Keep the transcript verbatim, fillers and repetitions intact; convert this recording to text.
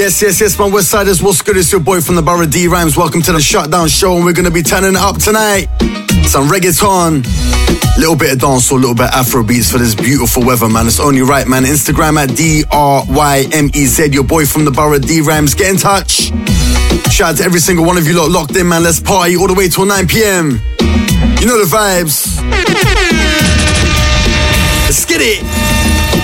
Yes, yes, yes, my Westsiders, what's good? It's your boy from the Borough, D Rhymes. Welcome to the Shutdown Show, and we're going to be turning it up tonight. Some reggaeton, little bit of dancehall, a little bit of Afro beats for this beautiful weather, man. It's only right, man. Instagram at D R Y M E Z, your boy from the Borough, D Rhymes. Get in touch. Shout out to every single one of you lot locked in, man. Let's party all the way till nine p.m. You know the vibes. Let's get it.